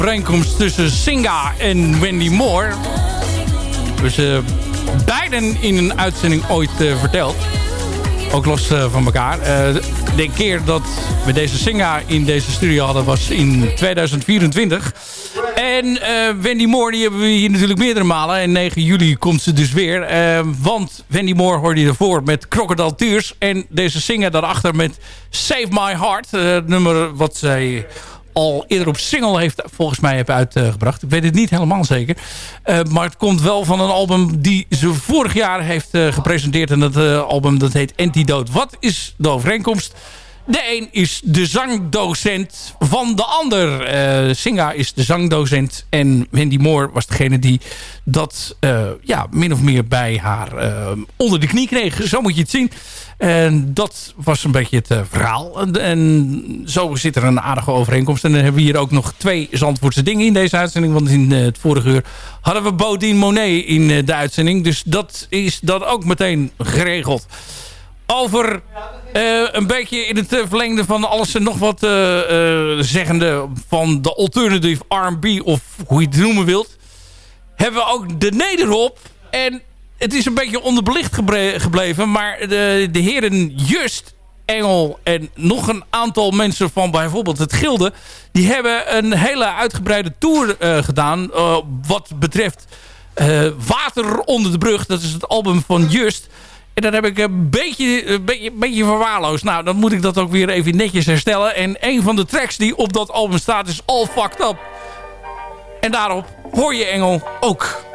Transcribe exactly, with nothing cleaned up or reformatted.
overeenkomst tussen Singa en Wendy Moore. Dus uh, beiden in een uitzending ooit uh, verteld. Ook los uh, van elkaar. Uh, de keer dat we deze Singa in deze studio hadden was in tweeduizend vierentwintig. En uh, Wendy Moore die hebben we hier natuurlijk meerdere malen. En negen juli komt ze dus weer. Uh, want Wendy Moore hoorde je ervoor met Crocodile Tears. En deze Singa daarachter met Save My Heart. Uh, het nummer wat zij al eerder op single heeft volgens mij heeft uitgebracht. Ik weet het niet helemaal zeker. Uh, maar het komt wel van een album die ze vorig jaar heeft uh, gepresenteerd. En dat uh, album dat heet Antidote. Wat is de overeenkomst? De een is de zangdocent van de ander. Uh, Singa is de zangdocent. En Wendy Moore was degene die dat uh, ja, min of meer bij haar uh, onder de knie kreeg. Zo moet je het zien. En dat was een beetje het uh, verhaal. En, en zo zit er een aardige overeenkomst. En dan hebben we hier ook nog twee Zandvoortse dingen in deze uitzending. Want in uh, het vorige uur hadden we Bodine Monet in uh, de uitzending. Dus dat is dan ook meteen geregeld. Over uh, een beetje in het uh, verlengde van alles en nog wat uh, uh, zeggende van de alternative R en B of hoe je het noemen wilt. Hebben we ook de Nederhop. En het is een beetje onderbelicht gebre- gebleven. Maar de, de heren Just, Engel en nog een aantal mensen van bijvoorbeeld het Gilde. Die hebben een hele uitgebreide tour uh, gedaan. Uh, wat betreft uh, Water onder de brug. Dat is het album van Just. En dan heb ik een beetje, een beetje, een beetje verwaarloosd. Nou, dan moet ik dat ook weer even netjes herstellen. En een van de tracks die op dat album staat is All Fucked Up. En daarop hoor je Engel ook.